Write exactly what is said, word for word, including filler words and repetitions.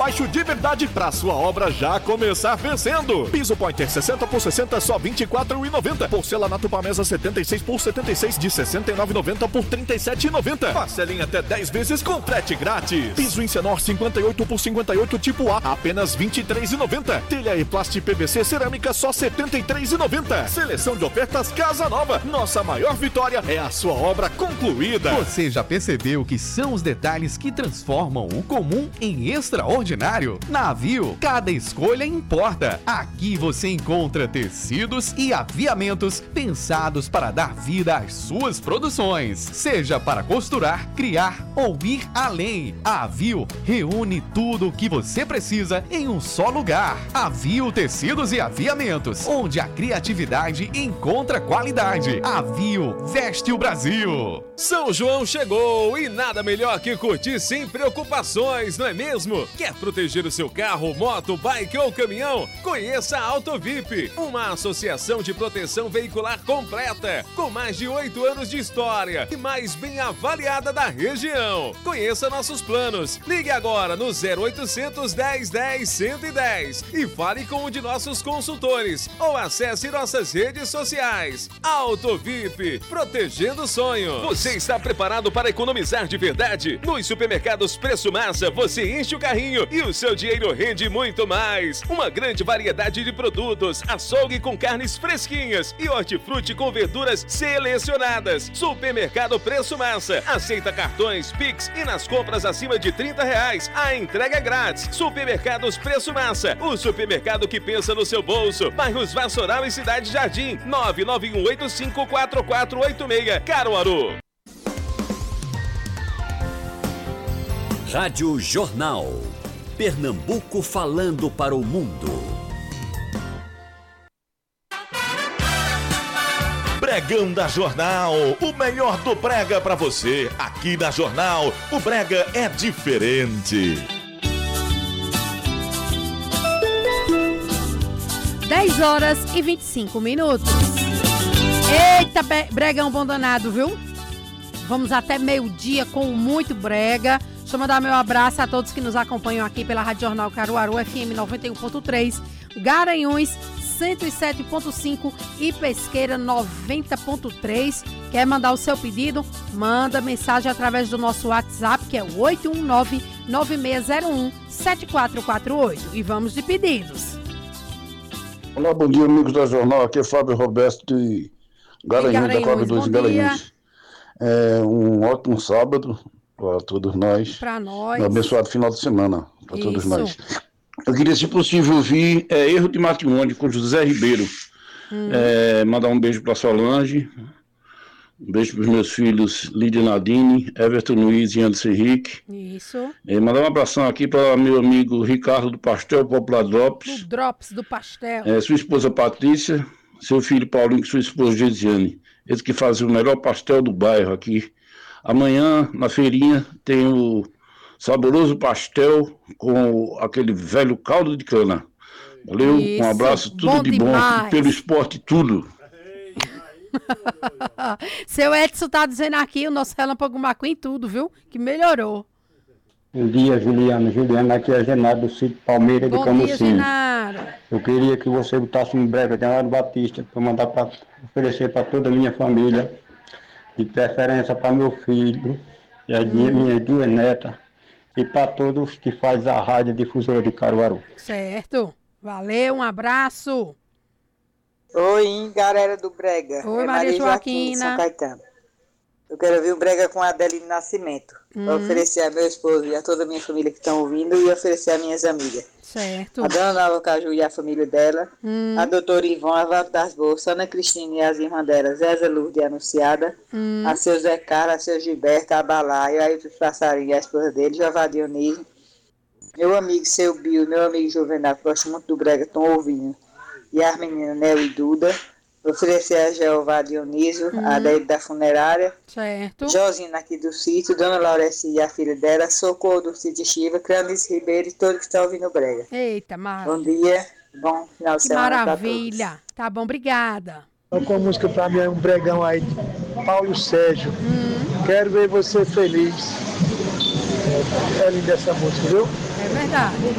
baixo de verdade pra sua obra já começar vencendo. Piso Pointer sessenta por sessenta, só vinte e quatro reais e noventa centavos. Porcelanato Pamesa setenta e seis por setenta e seis, de sessenta e nove reais e noventa centavos por trinta e sete reais e noventa centavos. Parcelem até dez vezes com frete grátis. Piso Incenor cinquenta e oito por cinquenta e oito tipo A, apenas vinte e três reais e noventa centavos. Telha e Plast P V C cerâmica, só setenta e três reais e noventa centavos. Seleção de ofertas Casa Nova. Nossa maior vitória é a sua obra concluída. Você já percebeu que são os detalhes que transformam o comum em extraordinário? Na Avio, cada escolha importa. Aqui você encontra tecidos e aviamentos pensados para dar vida às suas produções. Seja para costurar, criar ou ir além. A Avio reúne tudo o que você precisa em um só lugar. Avio Tecidos e Aviamentos, onde a criatividade encontra qualidade. Avio veste o Brasil. São João chegou e nada melhor que curtir sem preocupações, não é mesmo? Quer proteger o seu carro, moto, bike ou caminhão? Conheça a Autovip, uma associação de proteção veicular completa, com mais de oito anos de história e mais bem avaliada da região. Conheça nossos planos. Ligue agora no zero oitocentos, dez, dez, cento e dez e fale com um de nossos consultores ou acesse nossas redes sociais. Autovip, protegendo o sonho. Você está preparado para economizar de verdade? Nos supermercados Preço Massa, você enche o carrinho e o seu dinheiro rende muito mais. Uma grande variedade de produtos, açougue com carnes fresquinhas e hortifruti com verduras selecionadas. Supermercado Preço Massa. Aceita cartões, Pix e nas compras acima de trinta reais, a entrega é grátis. Supermercados Preço Massa. O supermercado que pensa no seu bolso. Bairros Vassoural e Cidade Jardim. nove nove um oito cinco quatro quatro oito seis. Caruaru. Rádio Jornal. Pernambuco falando para o mundo. Bregão da Jornal, o melhor do brega pra você. Aqui na Jornal, o brega é diferente. dez horas e vinte e cinco minutos. Eita, bregão bom danado, viu? Vamos até meio-dia com muito brega. Deixa eu mandar meu abraço a todos que nos acompanham aqui pela Rádio Jornal Caruaru, F M noventa e um ponto três, Garanhuns cento e sete ponto cinco e Pesqueira noventa ponto três. Quer mandar o seu pedido? Manda mensagem através do nosso WhatsApp, que é o oito um nove, nove seis zero um, sete quatro quatro oito. E vamos de pedidos. Olá, bom dia, amigos da Jornal. Aqui é Fábio Roberto de Garanhuns, Garanhuns da Coab dois em Garanhuns. É um ótimo sábado para todos nós. Para nós. Um abençoado final de semana para todos nós. Eu queria, se possível, ouvir é, Erro de Matrimônio com José Ribeiro. Hum. É, mandar um beijo para Solange. Um beijo para os meus filhos Lídia Nadine, Everton Luiz e Anderson Henrique. Isso. É, mandar um abração aqui para meu amigo Ricardo do Pastel Popular Drops. Do Drops do Pastel. É, sua esposa Patrícia, seu filho Paulinho e sua esposa Gesiane. Eles que fazem o melhor pastel do bairro aqui. Amanhã, na feirinha, tem o saboroso pastel com aquele velho caldo de cana. Valeu, isso. Um abraço, tudo bom de demais. Bom, pelo esporte, tudo. Seu Edson tá dizendo aqui, o nosso Relâmpago McQueen, tudo, viu? Que melhorou. Bom dia, Juliana. Juliana, aqui é Genaro do sítio Palmeira de Camusim. Bom dia, Genaro. Eu queria que você botasse um breve de Genaro Batista para mandar para oferecer para toda a minha família, de preferência para meu filho e as hum. minhas duas netas, e para todos que fazem a rádio difusora de Caruaru. Certo. Valeu, um abraço. Oi, galera do Brega. Oi, é Maria Joaquina. Joaquim, São Caetano. Eu quero ouvir o Brega com a Adeline Nascimento. Hum. Para oferecer a meu esposo e a toda a minha família que estão ouvindo e oferecer a minhas amigas. Certo. A Dona Nova Caju e a família dela. Hum. A doutora Ivon, a Vale das Bolsas, Ana Cristina e as irmãs dela, Zéza Lourdes Anunciada. Hum. A seu Zé Carlos, a seu Gilberto, a Balaio, a Ilton Passarinho e a esposa dele, Jová Dionísio. Meu amigo seu Bill, meu amigo Juvenal, que gosta muito do Brega, estão ouvindo. E as meninas Nel e Duda. Oferecer a Jeová Dionísio, hum. a Daí da Funerária. Certo. Josina aqui do sítio, Dona Laurecia e a filha dela, Socorro do sítio Chiva, Cranice Ribeiro e todos que estão ouvindo o Brega. Eita, maravilha. Bom dia, bom final de que semana. Maravilha. Tá bom, obrigada. Com a música pra mim é um bregão aí, Paulo Sérgio. Hum. Quero ver você feliz. É linda essa música, viu? É verdade.